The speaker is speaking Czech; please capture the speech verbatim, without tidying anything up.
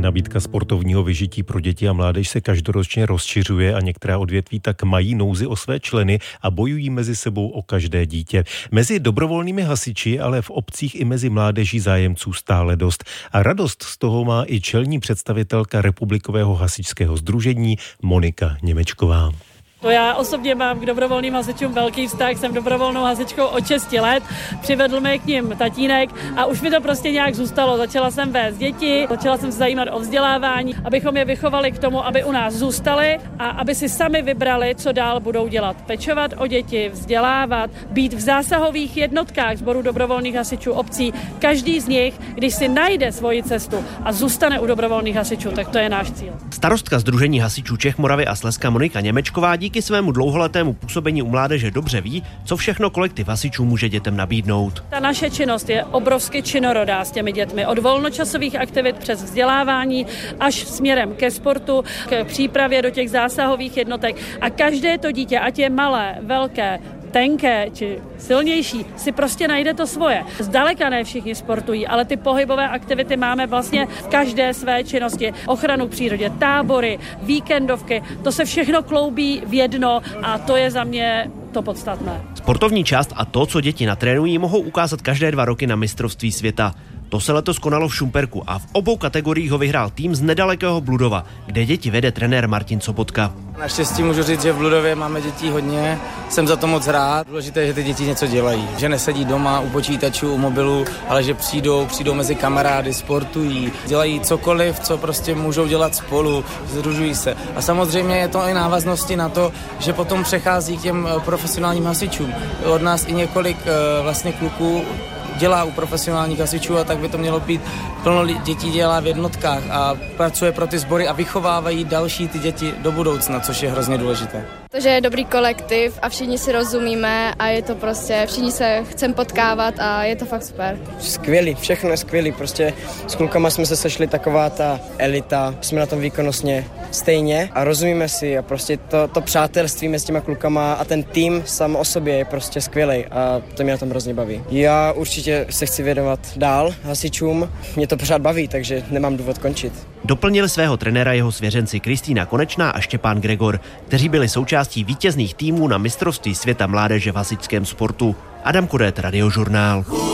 Nabídka sportovního vyžití pro děti a mládež se každoročně rozšiřuje a některá odvětví tak mají nouzi o své členy a bojují mezi sebou o každé dítě. Mezi dobrovolnými hasiči, ale v obcích i mezi mládeží zájemců stále dost. A radost z toho má i čelní představitelka Republikového hasičského sdružení Monika Němečková. To já osobně mám k dobrovolným hasičům velký vztah, jsem dobrovolnou hasičkou od šesti let, přivedl mě k nim tatínek a už mi to prostě nějak zůstalo. Začala jsem vést děti, začala jsem se zajímat o vzdělávání, abychom je vychovali k tomu, aby u nás zůstali a aby si sami vybrali, co dál budou dělat. Pečovat o děti, vzdělávat, být v zásahových jednotkách sboru dobrovolných hasičů obcí. Každý z nich, když si najde svoji cestu a zůstane u dobrovolných hasičů, tak to je náš cíl. Starostka Sdružení hasičů Čech, Moravy a Slezska Monika Němečková díky svému dlouholetému působení u mládeže dobře ví, co všechno kolektiv hasičů může dětem nabídnout. Ta naše činnost je obrovsky činorodá s těmi dětmi. Od volnočasových aktivit přes vzdělávání až směrem ke sportu, k přípravě do těch zásahových jednotek. A každé to dítě, ať je malé, velké, tenké či silnější, si prostě najde to svoje. Zdaleka ne všichni sportují, ale ty pohybové aktivity máme vlastně v každé své činnosti. Ochranu přírodě, tábory, víkendovky, to se všechno kloubí v jedno a to je za mě to podstatné. Sportovní část a to, co děti natrénují, mohou ukázat každé dva roky na mistrovství světa. To se letos konalo v Šumperku a v obou kategoriích ho vyhrál tým z nedalekého Bludova, kde děti vede trenér Martin Sobotka. Naštěstí můžu říct, že v Bludově máme dětí hodně, jsem za to moc rád. Důležité je, že ty děti něco dělají, že nesedí doma u počítačů, u mobilu, ale že přijdou, přijdou mezi kamarády, sportují, dělají cokoliv, co prostě můžou dělat spolu, sdružují se. A samozřejmě je to i návaznosti na to, že potom přechází k těm profesionálním hasičům. Od nás i několik vlastně kluků dělá u profesionálních hasičů a tak by to mělo být. Plno dětí dělá v jednotkách a pracuje pro ty sbory a vychovávají další ty děti do budoucna, což je hrozně důležité. To, že je dobrý kolektiv a všichni si rozumíme a je to prostě, všichni se chceme potkávat a je to fakt super. Skvělý, všechno je skvělý, prostě s klukama jsme se sešli taková ta elita, jsme na tom výkonnostně stejně a rozumíme si a prostě to, to přátelství mezi těma klukama a ten tým sám o sobě je prostě skvělý a to mě na tom hrozně baví. Já určitě se chci věnovat dál hasičům, mě to pořád baví, takže nemám důvod končit. Doplnili svého trenéra jeho svěřenci Kristýna Konečná a Štěpán Gregor, kteří byli součástí vítězných týmů na mistrovství světa mládeže v hasičském sportu. Adam Kudet, Radiožurnál.